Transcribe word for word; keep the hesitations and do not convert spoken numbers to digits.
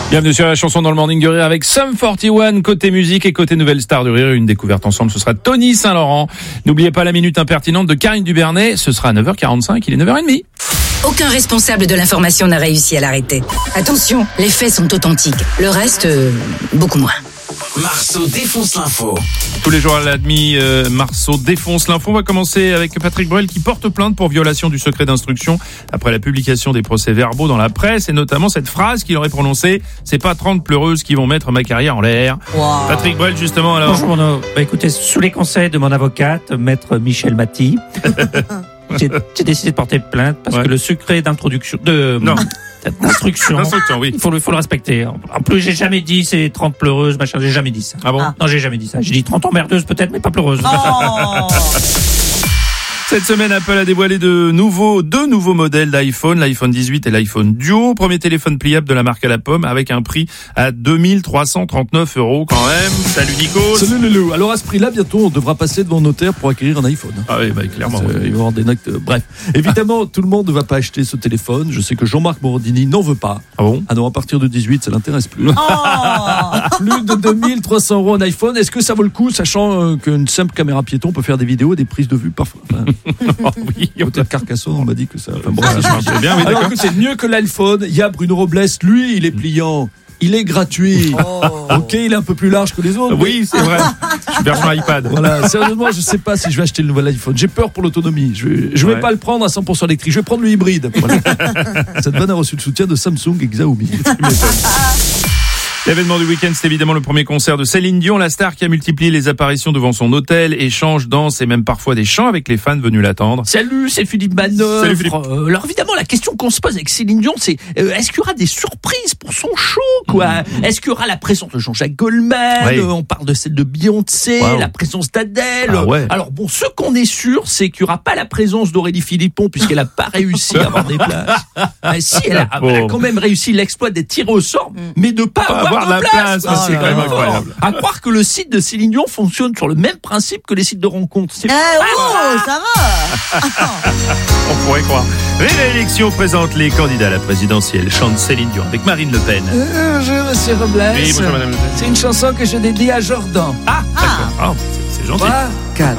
Bienvenue sur la chanson dans le Morning du Rire avec Sum quarante et un côté musique et côté nouvelle star du rire. Une découverte ensemble, ce sera Tony Saint-Laurent. N'oubliez pas la minute impertinente de Karine Dubernay. Ce sera à neuf heures quarante-cinq, il est neuf heures trente. Aucun responsable de l'information n'a réussi à l'arrêter. Attention, les faits sont authentiques. Le reste, euh, beaucoup moins. Marceau défonce l'info. Tous les jours à la demi, euh, Marceau défonce l'info. On va commencer avec Patrick Bruel qui porte plainte pour violation du secret d'instruction après la publication des procès-verbaux dans la presse et notamment cette phrase qu'il aurait prononcée: c'est pas trente pleureuses qui vont mettre ma carrière en l'air. Wow. Patrick Bruel, justement, alors. Bonjour, mon, bah, écoutez, sous les conseils de mon avocate, maître Michel Maty, j'ai, j'ai décidé de porter plainte parce ouais. que le secret d'introduction, de, non. D'instruction, oui. il faut le, faut le respecter. En plus, j'ai jamais dit c'est trente pleureuses, machin, j'ai jamais dit ça. Ah bon? Ah. Non, j'ai jamais dit ça. J'ai dit trente emmerdeuses peut-être, mais pas pleureuses. Oh. Cette semaine, Apple a dévoilé de nouveaux, deux nouveaux modèles d'iPhone, l'iPhone dix-huit et l'iPhone Duo. Premier téléphone pliable de la marque à la pomme avec un prix à deux mille trois cent trente-neuf euros quand même. Salut Nico. Salut Loulou. Alors à ce prix-là, bientôt, on devra passer devant notaire pour acquérir un iPhone. Ah oui, bah clairement. Euh, il va y avoir des notes. Euh, bref. Évidemment, tout le monde ne va pas acheter ce téléphone. Je sais que Jean-Marc Morandini n'en veut pas. Ah bon? Ah non, à partir de dix-huit, ça l'intéresse plus. Oh. Plus de deux mille trois cents euros un iPhone. Est-ce que ça vaut le coup, sachant euh, qu'une simple caméra piéton peut faire des vidéos et des prises de vue parfois? Enfin, oh, oui, peut-être Carcassonne, on m'a dit que ça. Enfin, bon, ah, ça marche bien, oui, alors écoute, c'est mieux que l'iPhone. Il y a Bruno Robles, lui, il est pliant. Il est gratuit. Oh. Ok, il est un peu plus large que les autres. Oui, c'est vrai. Je suis version iPad. Voilà, sérieusement, je sais pas si je vais acheter le nouvel iPhone. J'ai peur pour l'autonomie. Je vais, je vais ouais. pas le prendre à cent pour cent électrique. Je vais prendre le hybride. Voilà. Cette vanne a reçu le soutien de Samsung et Xiaomi. L'événement du week-end, c'est évidemment le premier concert de Céline Dion, la star qui a multiplié les apparitions devant son hôtel, échange, danse et même parfois des chants avec les fans venus l'attendre. Salut, c'est Philippe Manœuvre. Salut Philippe. Euh, alors évidemment, la question qu'on se pose avec Céline Dion, c'est euh, est-ce qu'il y aura des surprises pour son show, quoi? Mmh. Est-ce qu'il y aura la présence de Jean-Jacques Goldman? Ouais. euh, On parle de celle de Beyoncé, wow. la présence d'Adèle. Ah ouais. Alors bon, ce qu'on est sûr, c'est qu'il y aura pas la présence d'Aurélie Philippon puisqu'elle a pas réussi à avoir des places. Mais si, elle a, elle a quand même réussi l'exploit d'être tirée au sort, mmh. mais de pas, pas avoir, avoir de la place. place. C'est quand même incroyable. À croire que le site de Céline Dion fonctionne sur le même principe que les sites de rencontres. C'est... Eh oh, ça va. On pourrait croire. Et l'élection présente les candidats à la présidentielle. Chante Céline Dion avec Marine Le Pen. Euh, bonjour Monsieur Robles. Oui, bonjour Madame Le Pen. C'est une chanson que je dédie à Jordan. Ah, d'accord. Ah, c'est, c'est gentil. trois, quatre